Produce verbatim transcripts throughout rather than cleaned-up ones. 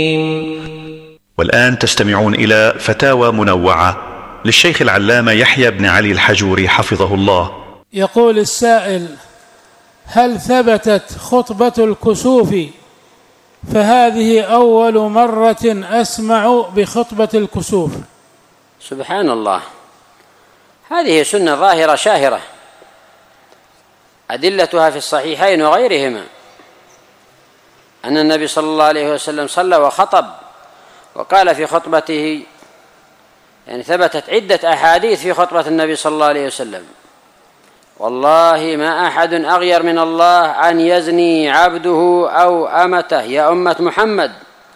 والآن تستمعون إلى فتاوى منوعة للشيخ العلامة يحيى بن علي الحجوري حفظه الله. يقول السائل: هل ثبتت خطبة الكسوف؟ فهذه أول مرة أسمع بخطبة الكسوف. سبحان الله، هذه سنة ظاهرة شاهرة أدلتها في الصحيحين وغيرهما أن النبي صلى الله عليه وسلم صلى وخطب وقال في خطبته، يعني ثبتت عدة أحاديث في خطبة النبي صلى الله عليه وسلم: والله ما أحد أغير من الله أن يزني عبده أو أمته يا أمة محمد.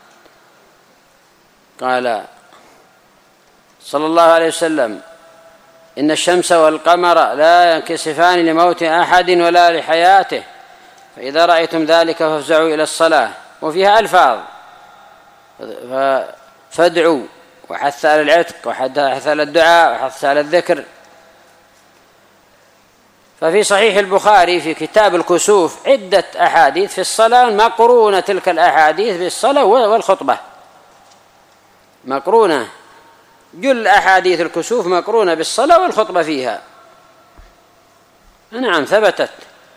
قال صلى الله عليه وسلم: إن الشمس والقمر لا ينكسفان لموت أحد ولا لحياته، فإذا رأيتم ذلك فافزعوا إلى الصلاة. وفيها ألفاظ: فادعوا، وحث على العتق، وحث على الدعاء، وحث على الذكر. ففي صحيح البخاري في كتاب الكسوف عدة أحاديث في الصلاة مقرونة، تلك الأحاديث بالصلاة والخطبة مقرونة، جل أحاديث الكسوف مقرونة بالصلاة والخطبة فيها. نعم ثبتت.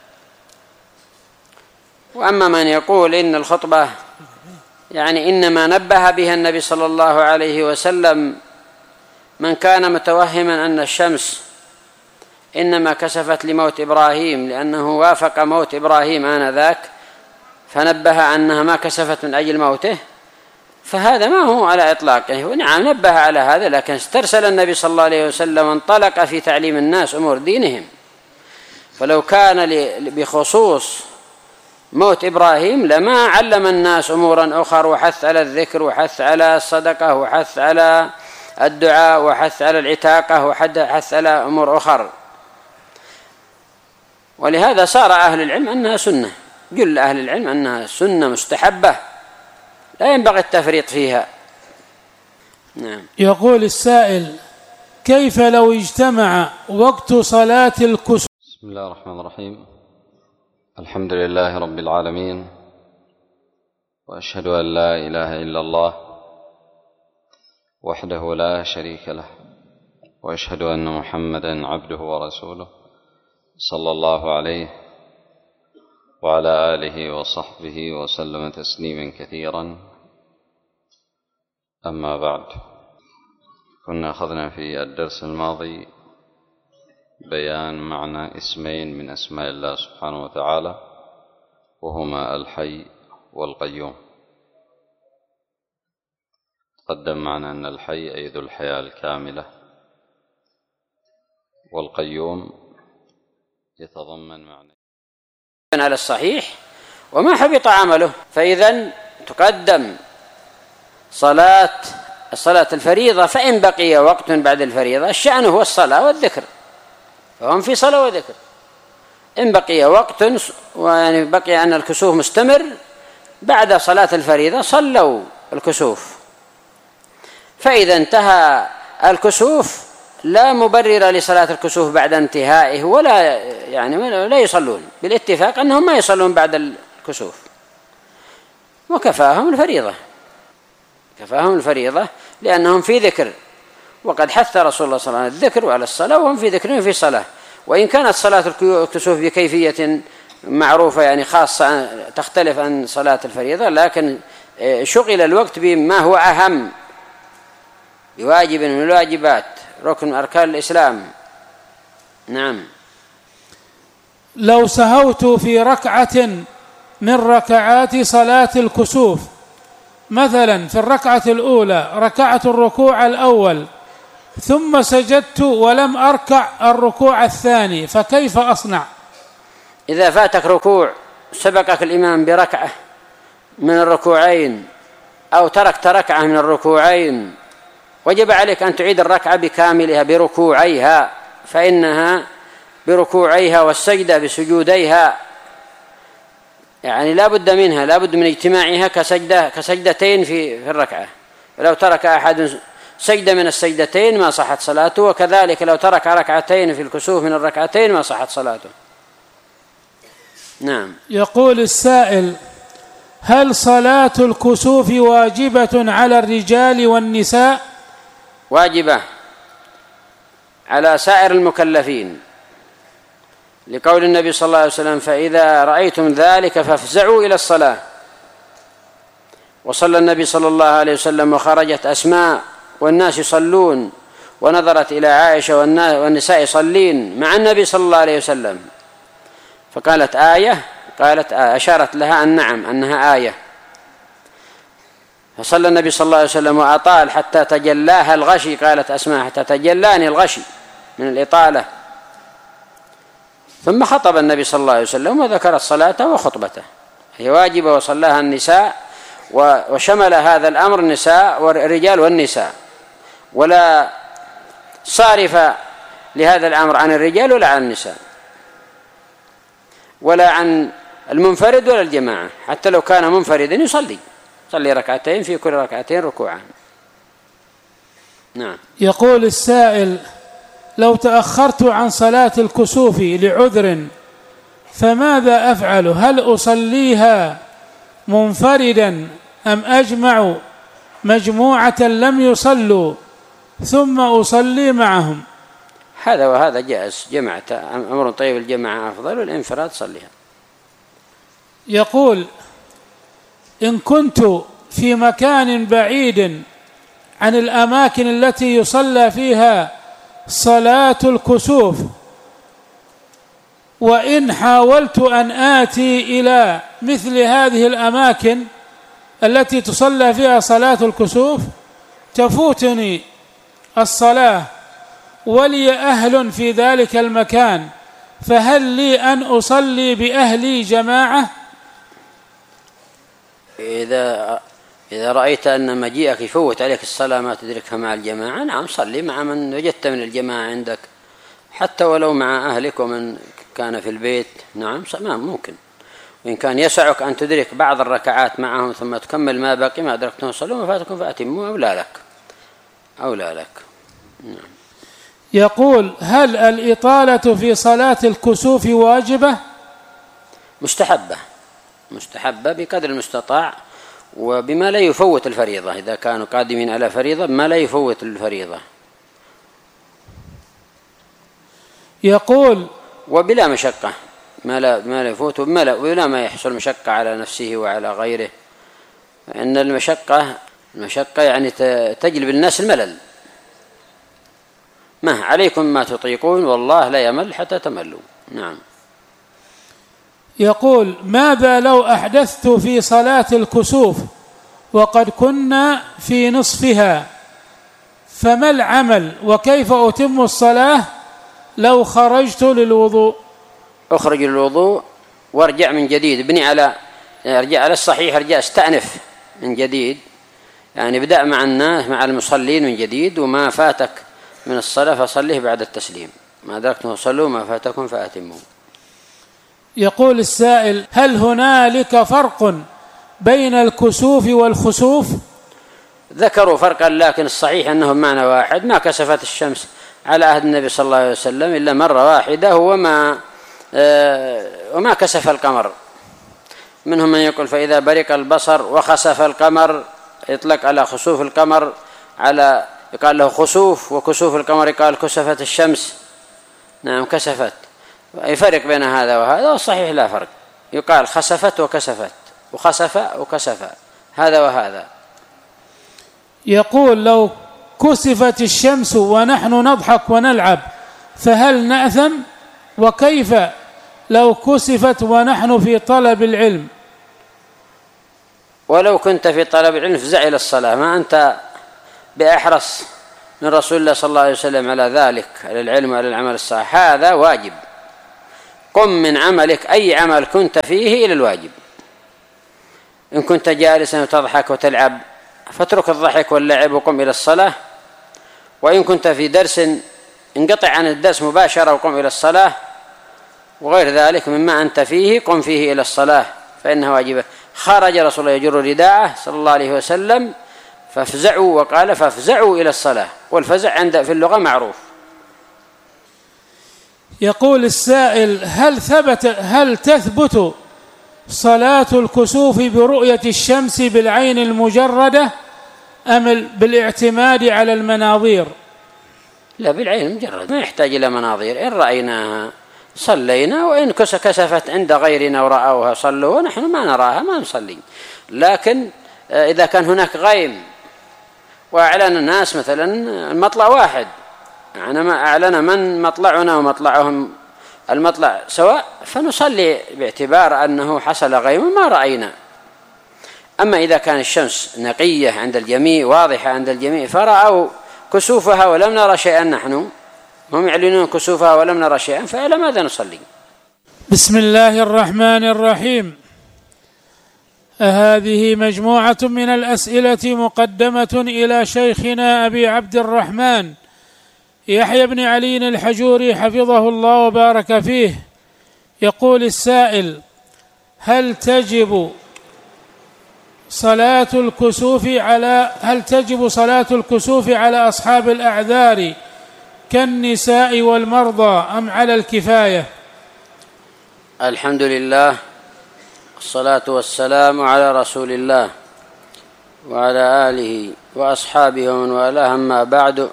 وأما من يقول إن الخطبة يعني إنما نبه بها النبي صلى الله عليه وسلم من كان متوهما أن الشمس إنما كسفت لموت إبراهيم لأنه وافق موت إبراهيم آنذاك فنبه أنها ما كسفت من أجل موته، فهذا ما هو على إطلاقه. يعني نعم نبه على هذا، لكن استرسل النبي صلى الله عليه وسلم وانطلق في تعليم الناس أمور دينهم. فلو كان بخصوص موت إبراهيم لما علم الناس أمورا أخرى، وحث على الذكر، وحث على الصدقة، وحث على الدعاء، وحث على العتاقة، وحث على أمور أخرى. ولهذا صار أهل العلم أنها سنة، جل أهل العلم أنها سنة مستحبة لا ينبغي التفريط فيها. نعم. يقول السائل: كيف لو اجتمع وقت صلاة الكسوف؟ بسم الله الرحمن الرحيم، الحمد لله رب العالمين، وأشهد أن لا إله إلا الله وحده لا شريك له، وأشهد أن محمدا عبده ورسوله صلى الله عليه وعلى آله وصحبه وسلم تسليما كثيرا. أما بعد، كنا أخذنا في الدرس الماضي بيان معنى اسمين من أسماء الله سبحانه وتعالى، وهما الحي والقيوم. تقدم معنا أن الحي أي ذو الحياة الكاملة، والقيوم يتضمن معنى على الصحيح وما حبط عمله. فإذا تقدم صلاة الصلاة الفريضة، فإن بقي وقت بعد الفريضة الشأن هو الصلاة والذكر، فهم في صلاة وذكر. إن بقي وقت ويعني بقي أن الكسوف مستمر بعد صلاة الفريضة صلوا الكسوف. فإذا انتهى الكسوف لا مبرر لصلاة الكسوف بعد انتهائه، ولا يعني لا يصلون، بالاتفاق أنهم ما يصلون بعد الكسوف، وكفاهم الفريضة، كفاهم الفريضة لأنهم في ذكر، وقد حث رسول الله صلى الله عليه وسلم على الذكر وعلى الصلاة، وهم في ذكر وفي صلاة. وإن كانت صلاة الكسوف بكيفية معروفة يعني خاصة تختلف عن صلاة الفريضة، لكن شغل الوقت بما هو أهم، بواجب من الواجبات، ركن من أركان الإسلام. نعم. لو سهوت في ركعة من ركعات صلاة الكسوف، مثلا في الركعة الأولى ركعت الركوع الأول ثم سجدت ولم أركع الركوع الثاني، فكيف أصنع؟ إذا فاتك ركوع سبقك الإمام بركعة من الركوعين أو تركت ركعة من الركوعين، وجب عليك أن تعيد الركعة بكاملها بركوعيها، فإنها بركوعيها والسجدة بسجوديها، يعني لا بد منها، لا بد من اجتماعها كسجدة كسجدتين في في الركعة. ولو ترك أحد سجدة من السجدتين ما صحت صلاته، وكذلك لو ترك ركعتين في الكسوف من الركعتين ما صحت صلاته. نعم. يقول السائل: هل صلاة الكسوف واجبة على الرجال والنساء؟ واجبة على سائر المكلفين، لقول النبي صلى الله عليه وسلم: فإذا رأيتم ذلك فافزعوا إلى الصلاة. وصلى النبي صلى الله عليه وسلم وخرجت أسماء والناس يصلون، ونظرت إلى عائشة والنساء يصلين مع النبي صلى الله عليه وسلم، فقالت: آية؟ قالت آية، أشارت لها أن نعم أنها آية. فصلى النبي صلى الله عليه وسلم وأطال حتى تجلاها الغشي، قالت أسماء: حتى تجلاني الغشي من الإطالة. ثم خطب النبي صلى الله عليه وسلم وذكر الصلاة وخطبته، هي واجبة وصلاها النساء، وشمل هذا الأمر النساء والرجال والنساء، ولا صارف لهذا الأمر عن الرجال ولا عن النساء، ولا عن المنفرد ولا الجماعة، حتى لو كان منفردا يصلي صلي ركعتين في كل ركعتين ركوعا. نعم. يقول السائل: لو تأخرت عن صلاة الكسوف لعذر فماذا أفعل؟ هل أصليها منفردا أم أجمع مجموعة لم يصلوا ثم أصلي معهم؟ هذا وهذا جائز، جمعة أمر طيب، الجماعة أفضل والانفراد صليها. يقول: إن كنت في مكان بعيد عن الأماكن التي يصلى فيها صلاة الكسوف، وإن حاولت أن آتي إلى مثل هذه الأماكن التي تصلى فيها صلاة الكسوف تفوتني الصلاة ولي أهل في ذلك المكان، فهل لي أن أصلي بأهلي جماعة؟ إذا إذا رأيت أن مجيئك يفوت عليك الصلاة ما تدركها مع الجماعة، نعم صلي مع من وجدت من الجماعة عندك، حتى ولو مع أهلك ومن كان في البيت، نعم ممكن. وإن كان يسعك أن تدرك بعض الركعات معهم ثم تكمل ما بقي ما أدركتهم صلوا ما فاتكم فأتموا، أولى لك أولى لك. نعم. يقول: هل الإطالة في صلاة الكسوف واجبة؟ مستحبة، مستحبة بقدر المستطاع، وبما لا يفوت الفريضة، إذا كانوا قادمين على فريضة ما لا يفوت الفريضة. يقول: وبلا مشقة، ما لا ما لا يفوت وما لا ولا ما يحصل مشقة على نفسه وعلى غيره، إن المشقة المشقة يعني تجلب الناس الملل. ما عليكم ما تطيقون والله لا يمل حتى تملوا. نعم. يقول: ماذا لو أحدثت في صلاة الكسوف وقد كنا في نصفها، فما العمل وكيف أتم الصلاة لو خرجت للوضوء؟ أخرج للوضوء وارجع من جديد، ابني على ارجع على الصحيح، ارجع استأنف من جديد، يعني بدأ مع الناس مع المصلين من جديد، وما فاتك من الصلاة فصليه بعد التسليم، ما أدركتم صلوا ما فاتكم فأتموا. يقول السائل: هل هنالك فرق بين الكسوف والخسوف؟ ذكروا فرقا، لكن الصحيح أنهم معنى واحد. ما كسفت الشمس على عهد النبي صلى الله عليه وسلم إلا مرة واحدة، وما آه وما كسف القمر. منهم من يقول فإذا برق البصر وخسف القمر يطلق على خسوف القمر، على يقال له خسوف، وكسوف القمر يقال كسفت الشمس. نعم كسفت، يفرق بين هذا وهذا، والصحيح لا فرق، يقال خسفت وكسفت، وخسف وكسف، هذا وهذا. يقول: لو كسفت الشمس ونحن نضحك ونلعب فهل نأثم؟ وكيف لو كسفت ونحن في طلب العلم؟ ولو كنت في طلب العلم فزع إلى الصلاة، ما أنت بأحرص من رسول الله صلى الله عليه وسلم على ذلك، على العلم وعلى العمل الصالح، هذا واجب. قم من عملك أي عمل كنت فيه إلى الواجب. إن كنت جالسا وتضحك وتلعب فاترك الضحك واللعب وقم إلى الصلاة، وإن كنت في درس انقطع عن الدرس مباشرة وقم إلى الصلاة، وغير ذلك مما أنت فيه قم فيه إلى الصلاة فإنها واجبة. خرج رسول الله يجر رداءه صلى الله عليه وسلم فافزعوا، وقال فافزعوا إلى الصلاة، والفزع عند في اللغة معروف. يقول السائل: هل ثبت هل تثبت صلاة الكسوف برؤية الشمس بالعين المجردة أم بالاعتماد على المناظير؟ لا، بالعين المجردة، ما يحتاج إلى مناظير. إن رأيناها صلينا، وإن كسفت عند غيرنا ورأوها صلوا، ونحن ما نراها ما نصلي. لكن إذا كان هناك غيم وأعلن الناس مثلا المطلع واحد، يعني ما أعلن من مطلعنا ومطلعهم المطلع سواء، فنصلي باعتبار أنه حصل غيم ما رأينا. أما إذا كان الشمس نقية عند الجميع واضحة عند الجميع فرأوا كسوفها ولم نرى شيئا، نحن هم يعلنون كسوفها ولم نرى شيئا، فإلى ماذا نصلي؟ بسم الله الرحمن الرحيم. هذه مجموعة من الأسئلة مقدمة إلى شيخنا أبي عبد الرحمن يحيى بن علي الحجوري حفظه الله وبارك فيه. يقول السائل: هل تجب صلاة الكسوف على هل تجب صلاة الكسوف على أصحاب الأعذار كالنساء والمرضى أم على الكفاية؟ الحمد لله، والصلاة والسلام على رسول الله وعلى آله وأصحابه ومن والاه، أما بعد.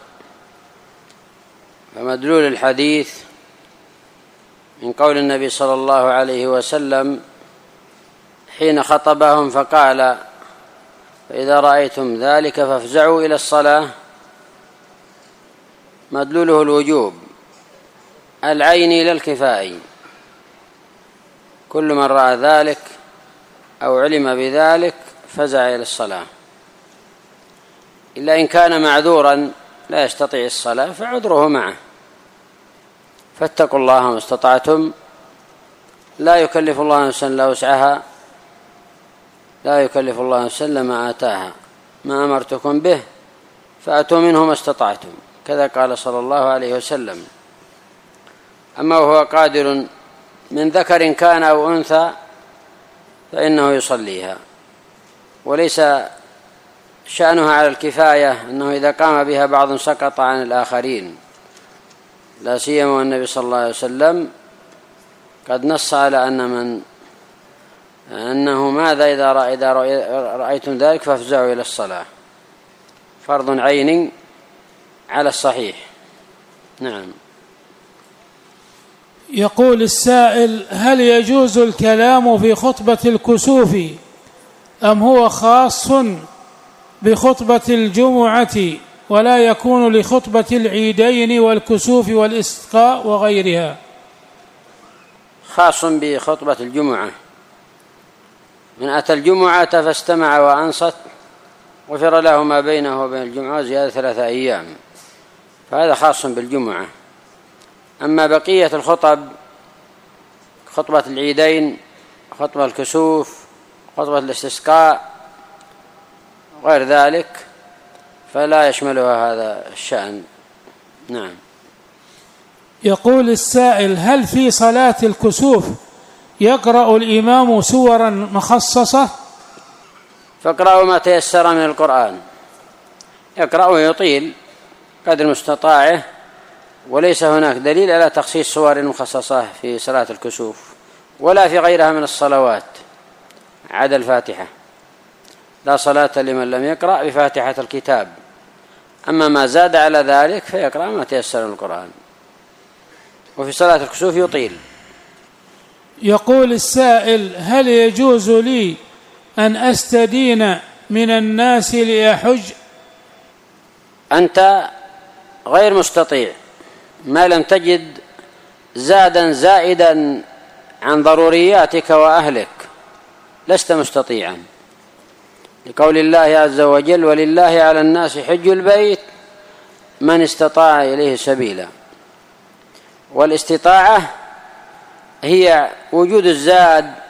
فمدلول الحديث من قول النبي صلى الله عليه وسلم حين خطبهم فقال: فإذا رأيتم ذلك فافزعوا إلى الصلاة، مدلوله الوجوب العيني لا الكفائي. كل من رأى ذلك أو علم بذلك فزع إلى الصلاة، إلا إن كان معذورا لا يستطيع الصلاة فعذره معه. فاتقوا الله ما استطعتم، لا يكلف الله نفسا إلا وسعها، لا يكلف الله نفسا إلا ما آتاها، ما أمرتكم به فأتوا منه ما استطعتم، كذا قال صلى الله عليه وسلم. أما وهو قادر من ذكر كان أو أنثى فإنه يصليها، وليس شأنها على الكفاية، أنه إذا قام بها بعض سقط عن الآخرين، لا سيما والنبي صلى الله عليه وسلم قد نص على أن من أنه ماذا إذا, رأى إذا رأيتم ذلك فافزعوا إلى الصلاة، فرض عيني على الصحيح. نعم. يقول السائل: هل يجوز الكلام في خطبة الكسوف أم هو خاص بخطبة الجمعة ولا يكون لخطبة العيدين والكسوف والاستسقاء وغيرها؟ خاص بخطبة الجمعة. من أتى الجمعة فاستمع وأنصت غفر له ما بينه وبين الجمعة زيادة ثلاثة أيام، فهذا خاص بالجمعة. أما بقية الخطب، خطبة العيدين، خطبة الكسوف، خطبة الاستسقاء غير ذلك، فلا يشملها هذا الشأن. نعم. يقول السائل: هل في صلاة الكسوف يقرأ الإمام سورا مخصصة؟ فاقرأوا ما تيسر من القرآن، يقرأ ويطيل قدر مستطاعه، وليس هناك دليل على تخصيص سور مخصصة في صلاة الكسوف ولا في غيرها من الصلوات عدا الفاتحة. لا صلاة لمن لم يقرأ بفاتحة الكتاب. أما ما زاد على ذلك فيقرأ ما تيسر من القرآن. وفي صلاة الكسوف يطيل. يقول السائل: هل يجوز لي أن أستدين من الناس لأحج؟ أنت غير مستطيع ما لم تجد زادا زائدا عن ضرورياتك وأهلك، لست مستطيعا، لقول الله عز وجل: ولله على الناس حج البيت من استطاع إليه سبيلا. والاستطاعة هي وجود الزاد